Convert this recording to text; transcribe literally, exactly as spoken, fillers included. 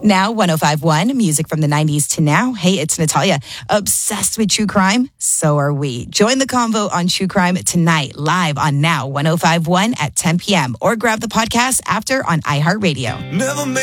Now, one oh five point one, music from the nineties to now. Hey, it's Natalia. Obsessed with true crime? So are we. Join the convo on true crime tonight, live on Now one oh five point one at ten p.m. or grab the podcast after on iHeartRadio. Never